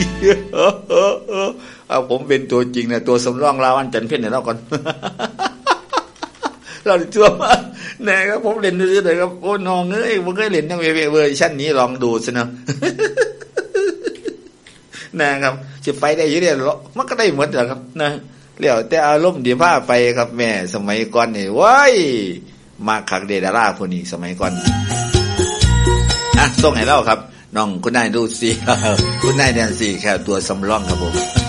เอาผมเป็นตัวจริงนะตัวสำรองลาวันจันทร์เพ็ญเนี่ยเราก่อนเราตัวมาแน่ครับผมเล่นด้วยเลยครับโอ้น้องเอ้ยผมเคยเล่นทั้งเวอร์ชันนี้ลองดูสินะนะครับจะไปได้ยังไงหรอมันก็ได้หมดแหละครับนะเลี้ยวแต่อารมณ์ดีผ้าไปครับแม่สมัยก่อนนี่ว้ายมาขักเดดาราพวกนี้สมัยก่อนส่งให้เราครับน้องคุณนายดูสิคุณนายแดนซี่แค่ตัวสำรองครับผม